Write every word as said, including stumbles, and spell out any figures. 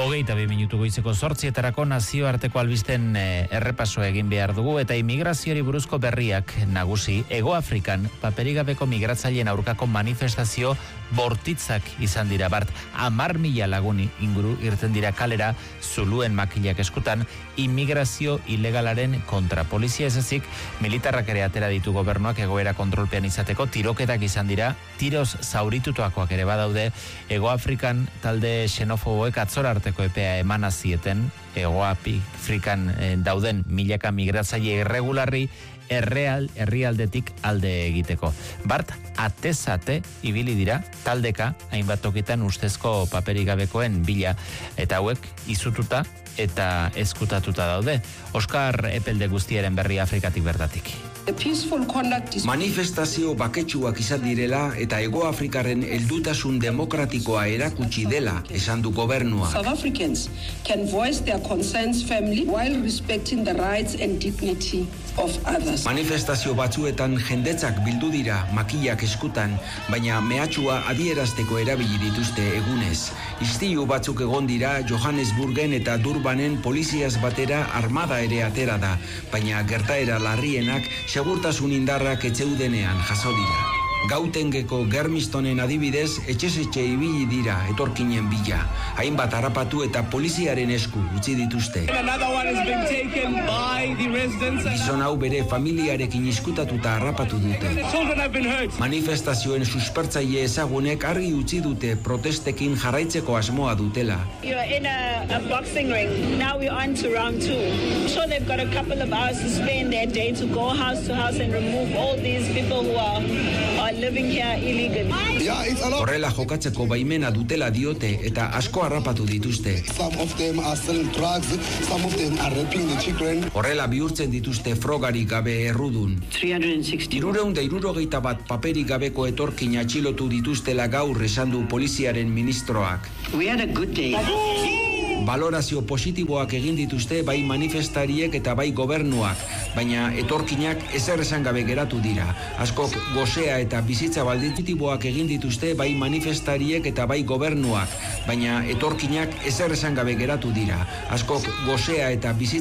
Hogeita bi minutu goizeko zortzietarako nazioarteko albisten eh, errepaso egin behar dugu eta immigraziori buruzko berriak nagusi. Hego Afrikan paperigabeko migratzaileen aurkako manifestazio bortitzak izan dira. Bart, amar mila laguni inguru irten dira kalera zuluen makilak eskutan immigrazio ilegalaren kontra. Polizia ez ezik, militarrak ere atera ditu gobernuak egoera kontrolpean izateko, tiroketak izan dira, tiroz zauritutuakoak ere badaude. Hego Afrikan talde xenofoboek atzora arteko epea emana zieten, Hego Afrikan eh, dauden milaka migratzaile irregularri erreal, herrialdetik alde egiteko. Bart, atezate ibili dira taldeka hainbat tokitan ustezko paperik gabekoen bila, eta hauek izututa eta eskutatuta daude. Oskar Epelde guztiaren berri Afrikatik bertatik. Manifestazio baketsuak izan direla eta Hego Afrikaren heldutasun demokratikoa erakutsi dela esan du gobernuak. South Africans can voice their concerns firmly while respecting the rights and dignity of others. Manifestazio batzuetan jendetzak bildu dira makilak eskutan, baina mehatxua adierazteko erabili dituzte egunez. Istilu batzuk egon dira Johannesburgen eta Durbanen poliziaz batera armada ere atera da, baina gertaera larrienak segurtasun indarrak etxeudenean jaso dira. Gautengeko Germistonen adibidez, etxez-etxe ibili dira etorkinen bila. Hainbat harrapatu eta poliziaren esku utzi dituzte. Gizon hau bere familiarekin izkutatuta harrapatu dute. Manifestazioen suspertzaile ezagunek argi utzi dute protestekin jarraitzeko asmoa dutela. Horrela jokatzeko baimena dutela diote eta asko harrapatu dituzte. Horrela bihurtzen dituzte frogarik gabe errudun. Hirurehun eta hirurogeita bat paperik gabeko etorkin atxilotu dituztela gaur esan du poliziaren ministroak. Balorazio positiboak egin dituzte bai manifestariek eta bai gobernuak, baina etorkinak ezer esan gabe geratu dira. Askok gozea eta bizitza baldintitiboak egin dituzte bai manifestariek eta bai gobernuak, baina etorkinak ezer esan gabe geratu dira. Askok gozea eta bizitza